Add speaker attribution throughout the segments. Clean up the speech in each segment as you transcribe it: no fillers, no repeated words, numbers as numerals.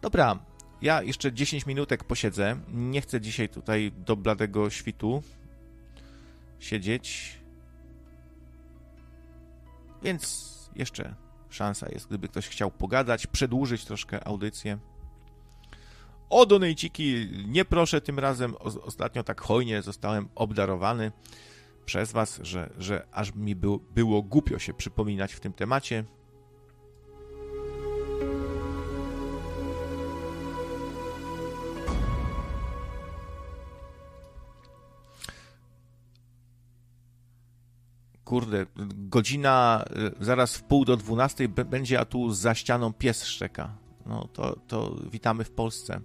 Speaker 1: Dobra, ja jeszcze 10 minutek posiedzę. Nie chcę dzisiaj tutaj do bladego świtu siedzieć. Więc jeszcze szansa jest, gdyby ktoś chciał pogadać, przedłużyć troszkę audycję. O donejciki nie proszę tym razem. Ostatnio tak hojnie zostałem obdarowany przez was, że aż mi było głupio się przypominać w tym temacie. Kurde, godzina zaraz w 11:30 będzie, a tu za ścianą pies szczeka. No to witamy w Polsce.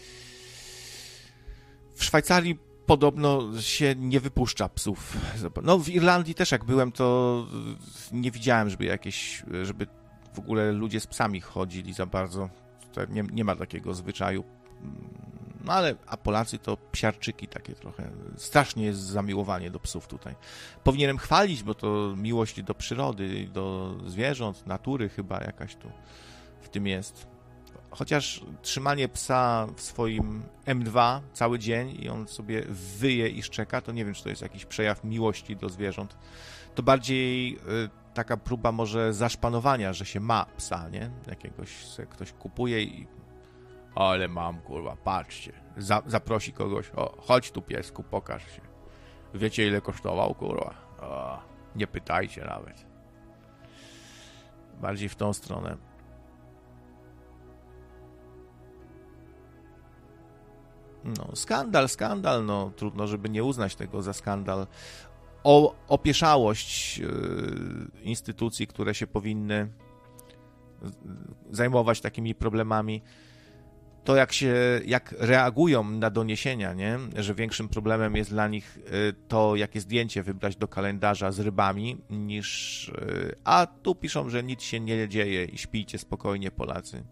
Speaker 1: W Szwajcarii podobno się nie wypuszcza psów. No w Irlandii też jak byłem, to nie widziałem, żeby w ogóle ludzie z psami chodzili za bardzo. Tutaj nie ma takiego zwyczaju. No a Polacy to psiarczyki takie trochę. Strasznie jest zamiłowanie do psów tutaj. Powinienem chwalić, bo to miłość do przyrody, do zwierząt, natury chyba jakaś tu w tym jest. Chociaż trzymanie psa w swoim M2 cały dzień i on sobie wyje i szczeka, to nie wiem, czy to jest jakiś przejaw miłości do zwierząt. To bardziej taka próba może zaszpanowania, że się ma psa, nie? Jakiegoś ktoś kupuje i ale mam, kurwa, patrzcie. Zaprosi kogoś, chodź tu piesku, pokaż się. Wiecie ile kosztował, kurwa? Nie pytajcie nawet. Bardziej w tą stronę. No, skandal, no trudno, żeby nie uznać tego za skandal. Opieszałość instytucji, które się powinny zajmować takimi problemami, to jak reagują na doniesienia, nie? Że większym problemem jest dla nich to, jakie zdjęcie wybrać do kalendarza z rybami, niż... A tu piszą, że nic się nie dzieje i śpijcie spokojnie, Polacy.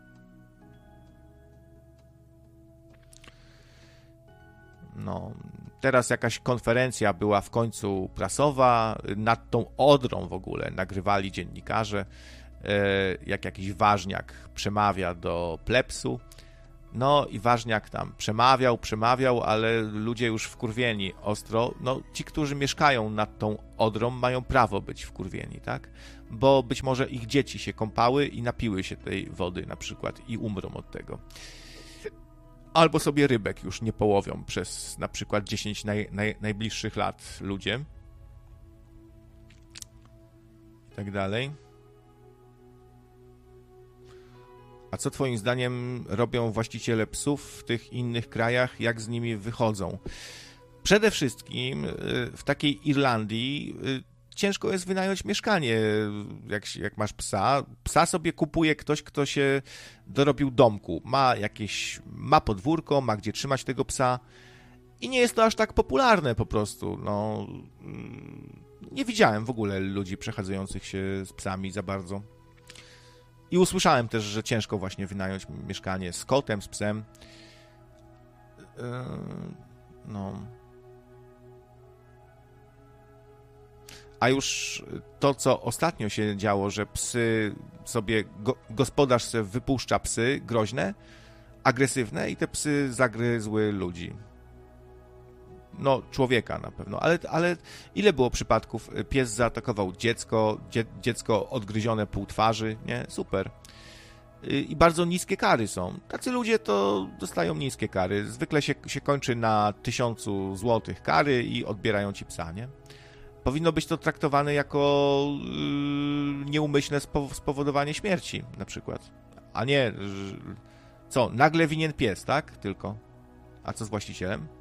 Speaker 1: No, teraz jakaś konferencja była w końcu prasowa, nad tą Odrą w ogóle nagrywali dziennikarze, jak jakiś ważniak przemawia do plebsu. No i ważniak tam przemawiał, ale ludzie już wkurwieni ostro. No ci, którzy mieszkają nad tą Odrą, mają prawo być wkurwieni, tak? Bo być może ich dzieci się kąpały i napiły się tej wody na przykład i umrą od tego. Albo sobie rybek już nie połowią przez na przykład 10 najbliższych lat ludzie. I tak dalej. A co twoim zdaniem robią właściciele psów w tych innych krajach? Jak z nimi wychodzą? Przede wszystkim w takiej Irlandii ciężko jest wynająć mieszkanie, jak masz psa. Psa sobie kupuje ktoś, kto się dorobił domku. Ma podwórko, ma gdzie trzymać tego psa i nie jest to aż tak popularne po prostu. No, nie widziałem w ogóle ludzi przechadzających się z psami za bardzo. I usłyszałem też, że ciężko właśnie wynająć mieszkanie z kotem, z psem. No... A już to, co ostatnio się działo, że psy sobie, gospodarz sobie wypuszcza psy groźne, agresywne i te psy zagryzły ludzi. No, człowieka na pewno, ale ile było przypadków? Pies zaatakował dziecko odgryzione pół twarzy, nie? Super. I bardzo niskie kary są. Tacy ludzie to dostają niskie kary. Zwykle się kończy na 1000 złotych kary i odbierają ci psa, nie? Powinno być to traktowane jako nieumyślne spowodowanie śmierci, na przykład. A nie, nagle winien pies, tak? Tylko. A co z właścicielem?